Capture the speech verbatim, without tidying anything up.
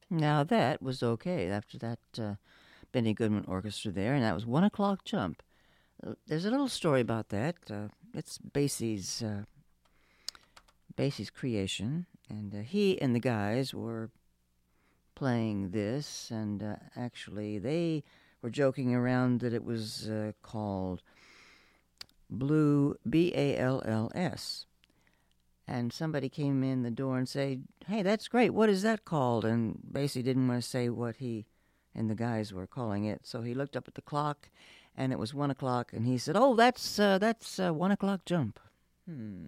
Now that was okay after that uh, Benny Goodman Orchestra there, and that was One O'Clock Jump. Uh, There's a little story about that. Uh, it's Basie's uh, Basie's creation, and uh, he and the guys were playing this, and uh, actually they were joking around that it was uh, called Blue B A L L S. And somebody came in the door and said, "Hey, that's great. What is that called?" And Basie didn't want to say what he and the guys were calling it, so he looked up at the clock, and it was one o'clock, and he said, "Oh, that's uh, that's uh, one o'clock jump." Hmm.